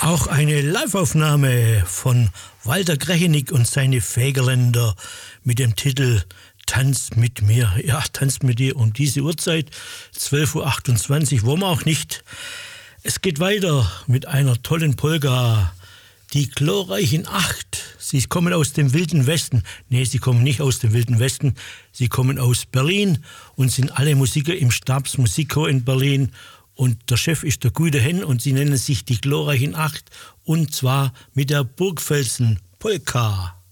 Auch eine Liveaufnahme von Walter Krechenick und seine Fägerländer mit dem Titel Tanz mit mir. Ja, Tanz mit dir um diese Uhrzeit, 12.28 Uhr, wo man auch nicht. Es geht weiter mit einer tollen Polka. Die glorreichen Acht. Sie kommen aus dem Wilden Westen. Nee, sie kommen nicht aus dem Wilden Westen. Sie kommen aus Berlin und sind alle Musiker im Stabsmusikchor in Berlin. Und der Chef ist der gute Hen und sie nennen sich die glorreichen Acht. Und zwar mit der Burgfelsen Polka.